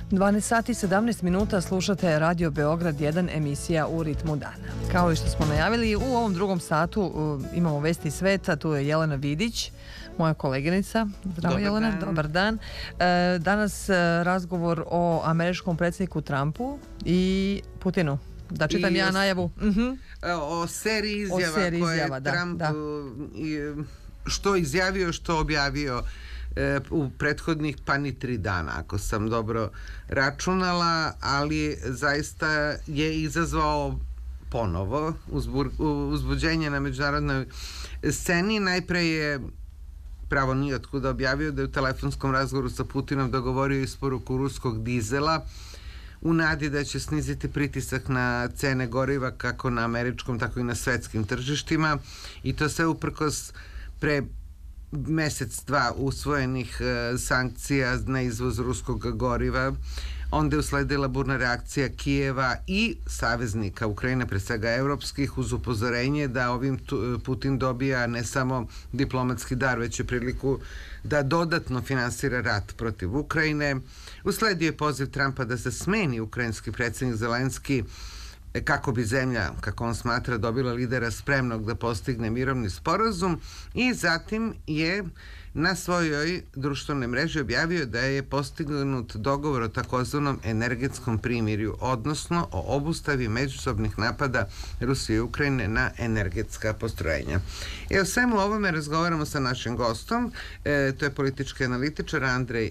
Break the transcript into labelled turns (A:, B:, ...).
A: 12 sati 17 minuta slušate Radio Beograd 1, emisija U ritmu dana. Kao i što smo najavili, u ovom drugom satu imamo vesti sveta, tu je Jelena Vidić, moja koleginica. Zdravo Jelena, dobar dan. Danas razgovor o američkom predsjedniku Trumpu i Putinu. Da čitam ja najavu.
B: O seriji izjava koje je Trump što izjavio, što objavio u prethodnih pa ni 3 dana, ako sam dobro računala, ali zaista je izazvao ponovo uzbuđenje na međunarodnoj sceni. Najpre je pravo nije otkuda objavio da je u telefonskom razgovoru sa Putinom dogovorio isporuku ruskog dizela u nadi da će sniziti pritisak na cene goriva kako na američkom, tako i na svetskim tržištima, i to sve uprkos pre mesec, dva usvojenih sankcija na izvoz ruskog goriva. Onda je usledila burna reakcija Kijeva i saveznika Ukrajine, pre svega evropskih, uz upozorenje da ovim Putin dobija ne samo diplomatski dar, već je priliku da dodatno finansira rat protiv Ukrajine. Usledio je poziv Trumpa da se smeni ukrajinski predsjednik Zelenski kako bi zemlja, kako on smatra, dobila lidera spremnog da postigne mirovni sporazum, i zatim je na svojoj društvenoj mreži objavio da je postignut dogovor o takozvanom energetskom primirju, odnosno o obustavi međusobnih napada Rusije i Ukrajine na energetska postrojenja. O svemu ovome razgovaramo sa našim gostom, to je politički analitičar Andrej